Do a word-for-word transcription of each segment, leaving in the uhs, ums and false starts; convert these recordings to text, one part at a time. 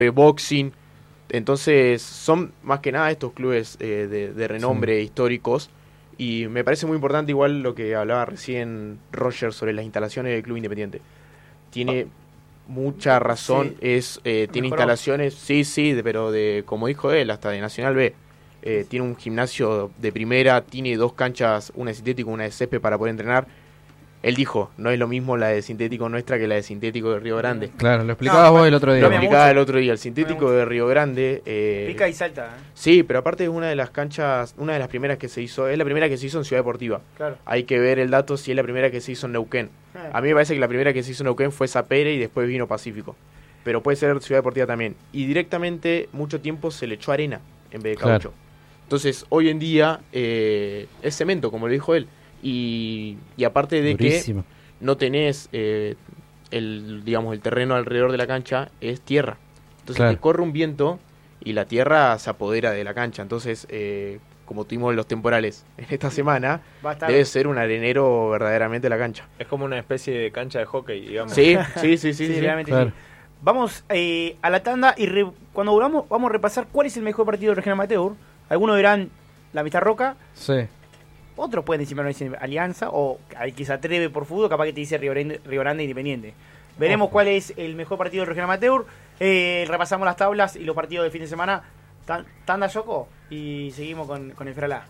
de boxing. Entonces son más que nada estos clubes eh, de, de renombre sí. históricos. Y me parece muy importante igual lo que hablaba recién Roger sobre las instalaciones del Club Independiente. Tiene mucha razón, sí. es eh, tiene Mejoró. instalaciones, sí, sí, de, pero de como dijo él, hasta de Nacional B. Eh, tiene un gimnasio de primera, tiene dos canchas, una de sintético, una de césped para poder entrenar. Él dijo, no es lo mismo la de sintético nuestra que la de sintético de Río Grande. Claro, lo explicabas no, vos el otro día. Lo explicaba el otro día. El sintético de Río Grande... Eh, pica y salta. ¿eh? Sí, pero aparte es una de las canchas, una de las primeras que se hizo, es la primera que se hizo en Ciudad Deportiva. Claro. Hay que ver el dato si es la primera que se hizo en Neuquén. Eh. A mí me parece que la primera que se hizo en Neuquén fue Sapere y después vino Pacífico. Pero puede ser Ciudad Deportiva también. Y directamente mucho tiempo se le echó arena en vez de caucho. Claro. Entonces, hoy en día eh, es cemento, como le dijo él. Y, y aparte de Durísimo. que... no tenés eh, el digamos el terreno alrededor de la cancha, es tierra. Entonces claro. te corre un viento y la tierra se apodera de la cancha. Entonces, eh, como tuvimos los temporales en esta semana, debe ser un arenero verdaderamente la cancha. Es como una especie de cancha de hockey, digamos. Sí, sí, sí, sí. sí, sí, realmente claro. sí. Vamos eh, a la tanda y re, cuando volvamos vamos a repasar cuál es el mejor partido del Regional Amateur. Algunos dirán la Amistad Roca. Sí. Otros pueden decir, dicen Alianza, o al que se atreve por fútbol, capaz que te dice Río Grande, Río Grande Independiente. Veremos Ojo. cuál es el mejor partido del Regional Amateur. Eh, repasamos las tablas y los partidos del fin de semana. Tan, tanda Yoko y seguimos con, con el Fralá.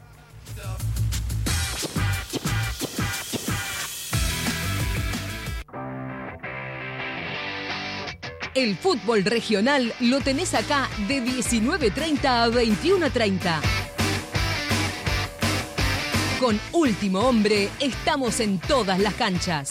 El fútbol regional lo tenés acá de diecinueve treinta a veintiuno treinta. Con Último Hombre estamos en todas las canchas.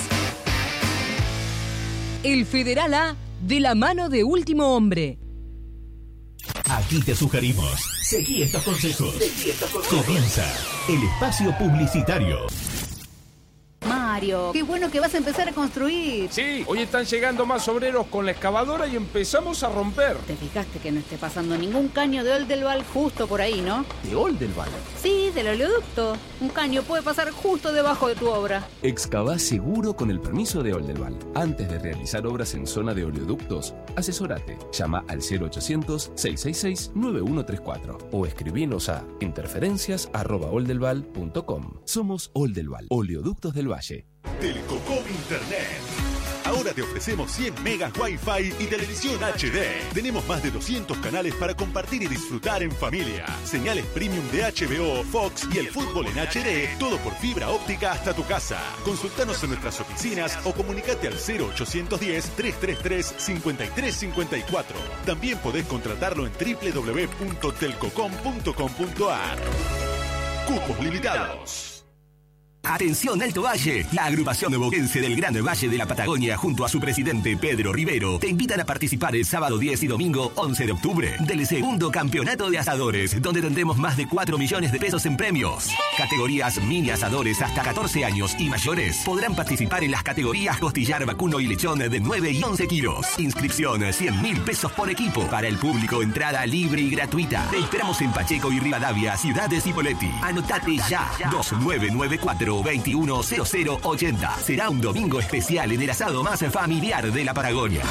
El Federal A de la mano de Último Hombre. Aquí te sugerimos, seguí estos consejos. Seguí estos consejos. Comienza el espacio publicitario. Mario, qué bueno que vas a empezar a construir. Sí, hoy están llegando más obreros con la excavadora y empezamos a romper. Te fijaste que no esté pasando ningún caño de Oldelval justo por ahí, ¿no? ¿De Oldelval? Sí, del oleoducto. Un caño puede pasar justo debajo de tu obra. Excavá seguro con el permiso de Oldelval. Antes de realizar obras en zona de oleoductos, asesórate. Llama al cero ochocientos, seiscientos sesenta y seis, noventa y uno treinta y cuatro o escribinos a interferencias arroba oldelval punto com. Somos Oldelval, Oleoductos del Valle. Telcocom Internet. Ahora te ofrecemos cien megas Wi-Fi y televisión H D. Tenemos más de doscientos canales para compartir y disfrutar en familia. Señales premium de H B O, Fox y el fútbol en H D. Todo por fibra óptica hasta tu casa. Consultanos en nuestras oficinas o comunicate al cero ochocientos diez, trescientos treinta y tres, cincuenta y tres cincuenta y cuatro. También podés contratarlo en doble u doble u doble u punto telcocom punto com punto a r. Cupos limitados. Atención Alto Valle, la agrupación boquense del Gran Valle de la Patagonia junto a su presidente Pedro Rivero te invitan a participar el sábado diez y domingo once de octubre del segundo campeonato de asadores, donde tendremos más de cuatro millones de pesos en premios. Categorías mini asadores hasta catorce años y mayores podrán participar en las categorías costillar, vacuno y lechón de nueve y once kilos. Inscripción cien mil pesos por equipo. Para el público entrada libre y gratuita. Te esperamos en Pacheco y Rivadavia, Ciudad de Cipolletti. Anotate ya. dos nueve nueve cuatro, veintiuno cero cero ochenta. Será un domingo especial en el asado más familiar de la Patagonia.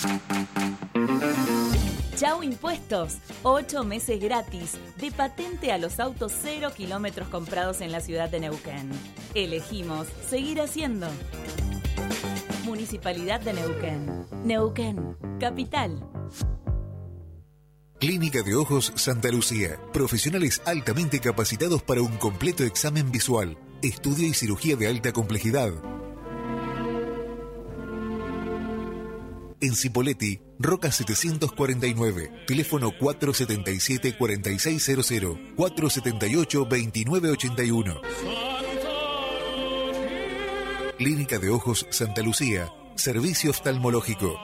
Chau Impuestos, ocho meses gratis de patente a los autos cero kilómetros comprados en la ciudad de Neuquén. Elegimos seguir haciendo. Municipalidad de Neuquén. Neuquén, capital. Clínica de Ojos Santa Lucía. Profesionales altamente capacitados para un completo examen visual, estudio y cirugía de alta complejidad. En Cipolletti, Roca setecientos cuarenta y nueve, teléfono cuatro setenta y siete, cuarenta y seis cero cero, cuatro setenta y ocho, veintinueve ochenta y uno. Clínica de Ojos Santa Lucía, servicio oftalmológico.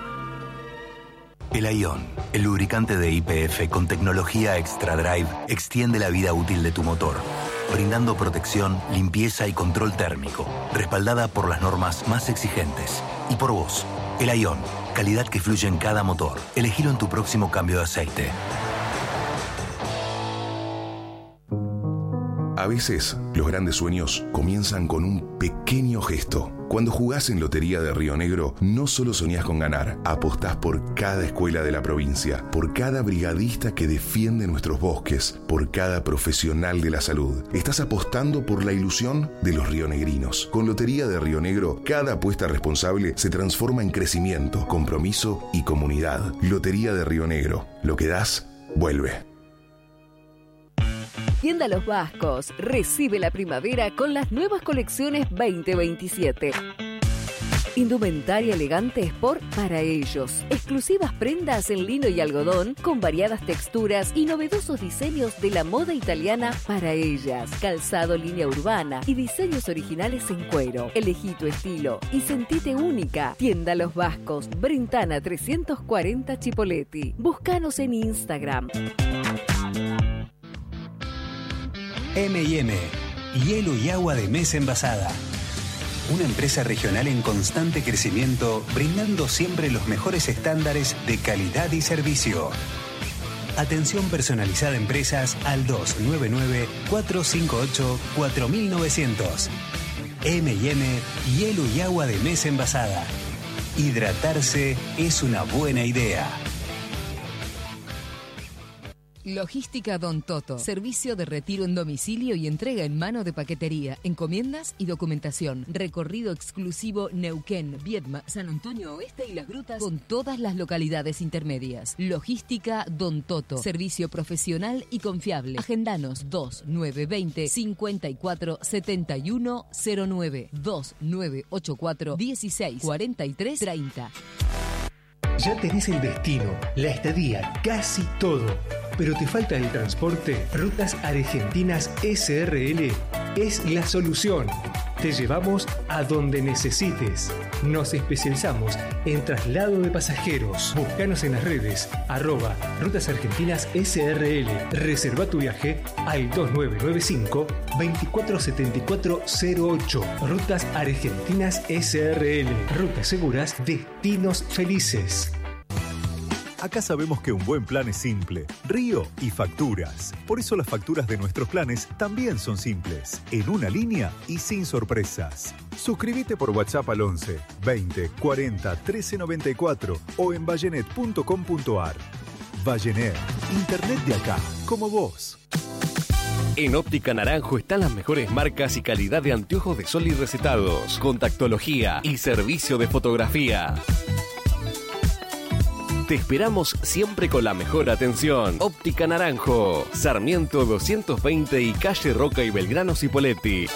El Aion, el lubricante de Y P F con tecnología Extra Drive, extiende la vida útil de tu motor, brindando protección, limpieza y control térmico, respaldada por las normas más exigentes. Y por vos, el Aion, calidad que fluye en cada motor. Elegilo en tu próximo cambio de aceite. A veces, los grandes sueños comienzan con un pequeño gesto. Cuando jugás en Lotería de Río Negro, no solo soñás con ganar, apostás por cada escuela de la provincia, por cada brigadista que defiende nuestros bosques, por cada profesional de la salud. Estás apostando por la ilusión de los rionegrinos. Con Lotería de Río Negro, cada apuesta responsable se transforma en crecimiento, compromiso y comunidad. Lotería de Río Negro. Lo que das, vuelve. Tienda Los Vascos recibe la primavera con las nuevas colecciones veinte veintisiete. Indumentaria elegante Sport para ellos. Exclusivas prendas en lino y algodón con variadas texturas y novedosos diseños de la moda italiana para ellas. Calzado línea urbana y diseños originales en cuero. Elegí tu estilo y sentite única. Tienda Los Vascos, Brentana trescientos cuarenta Chipoleti. Búscanos en Instagram. eme y eme, hielo y agua de mesa envasada. Una empresa regional en constante crecimiento, brindando siempre los mejores estándares de calidad y servicio. Atención personalizada a empresas al dos nueve nueve, cuatro cinco ocho, cuatro nueve nueve cero. eme y eme, hielo y agua de mesa envasada. Hidratarse es una buena idea. Logística Don Toto. Servicio de retiro en domicilio y entrega en mano de paquetería, encomiendas y documentación. Recorrido exclusivo Neuquén, Viedma, San Antonio Oeste y Las Grutas con todas las localidades intermedias. Logística Don Toto. Servicio profesional y confiable. Agendanos dos nueve dos cero, cinco cuatro siete uno cero nueve, dos nueve ocho cuatro, dieciséis cuarenta y tres treinta. Ya tenés el destino, la estadía, casi todo. Pero te falta el transporte. Rutas Argentinas ese erre ele es la solución. Te llevamos a donde necesites. Nos especializamos en traslado de pasajeros. Búscanos en las redes, arroba Rutas Argentinas ese erre ele. Reserva tu viaje al dos nueve nueve cinco, dos cuatro siete cuatro cero ocho. Rutas Argentinas ese erre ele. Rutas seguras, destinos felices. Acá sabemos que un buen plan es simple, Río y facturas. Por eso las facturas de nuestros planes también son simples, en una línea y sin sorpresas. Suscríbete por WhatsApp al once, veinte, cuarenta, trece noventa y cuatro o en vallenet punto com punto ar. Vallenet, internet de acá, como vos. En Óptica Naranjo están las mejores marcas y calidad de anteojos de sol y recetados, contactología y servicio de fotografía. Te esperamos siempre con la mejor atención. Óptica Naranjo, Sarmiento doscientos veinte y calle Roca y Belgrano Cipolletti.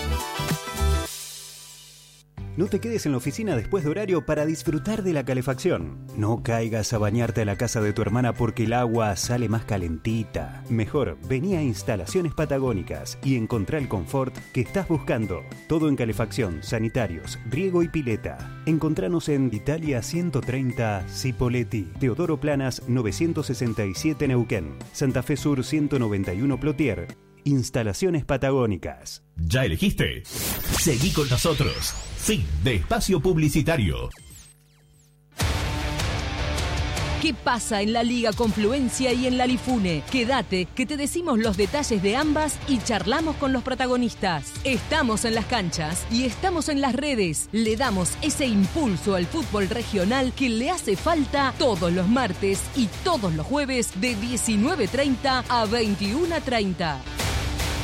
No te quedes en la oficina después de horario para disfrutar de la calefacción. No caigas a bañarte a la casa de tu hermana porque el agua sale más calentita. Mejor, vení a Instalaciones Patagónicas y encontrá el confort que estás buscando. Todo en calefacción, sanitarios, riego y pileta. Encontranos en Italia ciento treinta Cipolletti, Teodoro Planas novecientos sesenta y siete Neuquén, Santa Fe Sur ciento noventa y uno Plotier. Instalaciones Patagónicas. ¿Ya elegiste? Seguí con nosotros. Fin de espacio publicitario. ¿Qué pasa en la Liga Confluencia y en la Lifune? Quédate, que te decimos los detalles de ambas y charlamos con los protagonistas. Estamos en las canchas y estamos en las redes. Le damos ese impulso al fútbol regional que le hace falta todos los martes y todos los jueves de diecinueve treinta a veintiuno treinta.